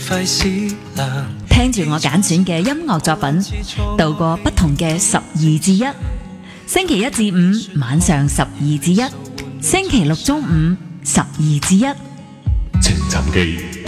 費思量， 聽住我揀選嘅音樂作品，度過不同嘅12/1。星期一至五晚上12/1，星期六中午12/1。 情尋記